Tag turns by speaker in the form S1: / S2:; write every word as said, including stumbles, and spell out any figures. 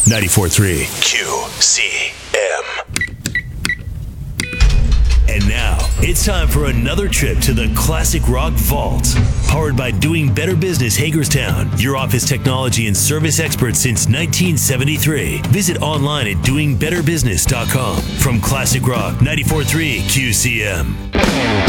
S1: ninety-four point three Q C M. And now, it's time for another trip to the Classic Rock Vault. Powered by Doing Better Business Hagerstown, your office technology and service experts since nineteen seventy-three. Visit online at doing better business dot com. From Classic Rock ninety-four point three Q C M.